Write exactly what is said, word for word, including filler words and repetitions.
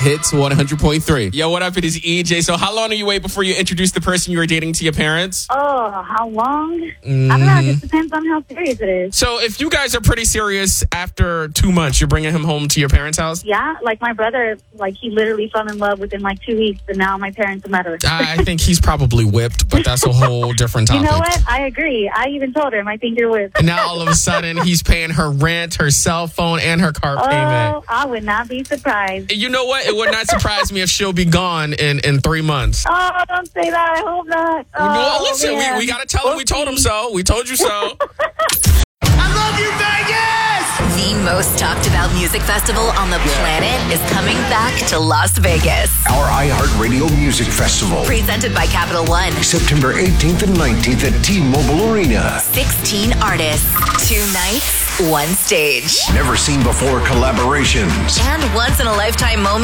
Hits one hundred point three. Yo, what up? It is E J. So how long do you wait before you introduce the person you were dating to your parents? Oh, how long? Mm-hmm. I don't know. It just depends on how serious it is. So if you guys are pretty serious, after two months, you're bringing him home to your parents' house? Yeah, like my brother, like he literally fell in love within like two weeks, and now my parents are met her. I think he's probably whipped, but that's a whole different topic. You know what? I agree. I even told him, I think you're whipped. And now all of a sudden, he's paying her rent, her cell phone, and her car Oh, payment. I would not be surprised. You know what? It would not surprise me if she'll be gone in, in three months. Oh, don't say that. I hope not. Oh, no, listen, we, man. we got to tell him we told him so. We told you so. I love you, Vegas! The most talked about music festival on the planet is coming back to Las Vegas. Our iHeartRadio Music Festival. Presented by Capital One. September eighteenth and nineteenth at T-Mobile Arena. sixteen artists, two nights, one stage. Never seen before collaborations. And once in a lifetime moment